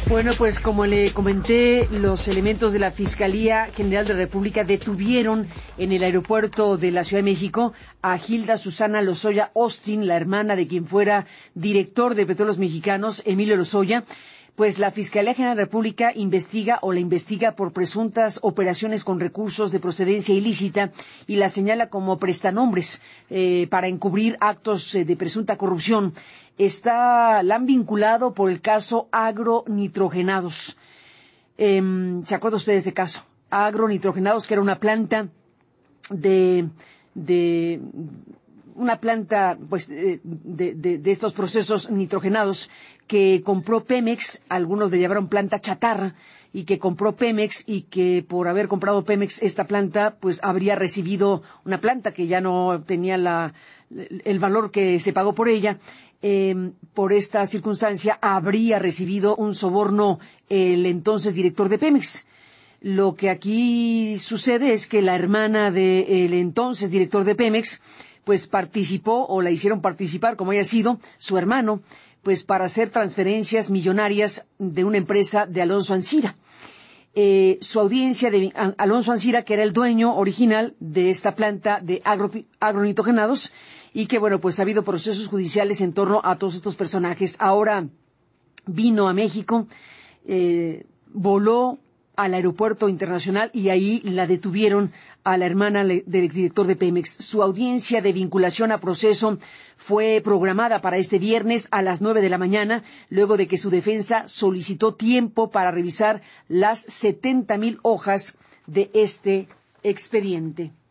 Bueno, pues como le comenté, los elementos de la Fiscalía General de la República detuvieron en el aeropuerto de la Ciudad de México a Hilda Susana Lozoya Austin, la hermana de quien fuera director de Petróleos Mexicanos, Emilio Lozoya. Pues la Fiscalía General de la República la investiga por presuntas operaciones con recursos de procedencia ilícita y la señala como prestanombres para encubrir actos de presunta corrupción. La han vinculado por el caso Agronitrogenados. ¿Se acuerdan ustedes de caso? Agronitrogenados, que era una planta de estos procesos nitrogenados que compró Pemex. Algunos le llamaron planta chatarra, y que compró Pemex, y que por haber comprado Pemex esta planta, pues habría recibido una planta que ya no tenía el valor que se pagó por ella. Por esta circunstancia habría recibido un soborno el entonces director de Pemex. Lo que aquí sucede es que la hermana del entonces director de Pemex pues participó, o la hicieron participar, como haya sido, su hermano, pues para hacer transferencias millonarias de una empresa de Alonso Ancira. Su audiencia de Alonso Ancira, que era el dueño original de esta planta de agronitrogenados, y que, bueno, pues ha habido procesos judiciales en torno a todos estos personajes. Ahora vino a México, voló al aeropuerto internacional y ahí la detuvieron a la hermana del exdirector de Pemex. Su audiencia de vinculación a proceso fue programada para este viernes a las 9 de la mañana, luego de que su defensa solicitó tiempo para revisar las 70,000 hojas de este expediente.